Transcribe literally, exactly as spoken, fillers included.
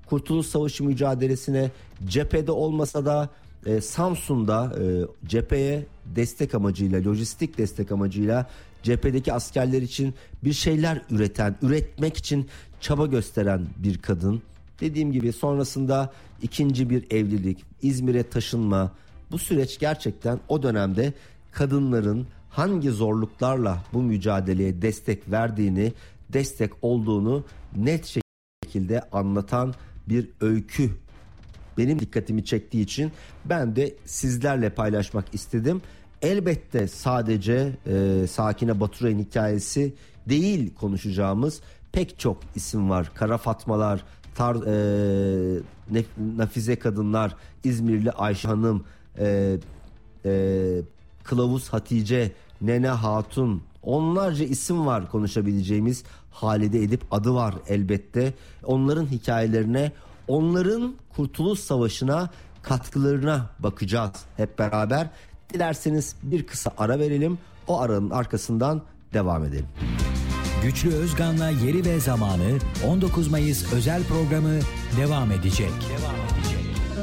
Kurtuluş Savaşı mücadelesine cephede olmasa da e, Samsun'da e, cepheye destek amacıyla, lojistik destek amacıyla cephedeki askerler için bir şeyler üreten, üretmek için çaba gösteren bir kadın. Dediğim gibi sonrasında ikinci bir evlilik, İzmir'e taşınma. Bu süreç gerçekten o dönemde kadınların hangi zorluklarla bu mücadeleye destek verdiğini, destek olduğunu net şekilde anlatan bir öykü. Benim dikkatimi çektiği için ben de sizlerle paylaşmak istedim. Elbette sadece e, Sakine Baturay'ın hikayesi değil konuşacağımız, pek çok isim var. Kara Fatmalar, tar, e, nef, Nafize Kadınlar, İzmirli Ayşe Hanım, e, e, Kılavuz Hatice, Nene Hatun, onlarca isim var konuşabileceğimiz. Halide Edip adı var elbette. Onların hikayelerine, onların Kurtuluş Savaşı'na katkılarına bakacağız hep beraber. Dilerseniz bir kısa ara verelim. O aranın arkasından devam edelim. Güçlü Özgan'la Yeri ve Zamanı on dokuz Mayıs özel programı devam edecek. Devam edecek.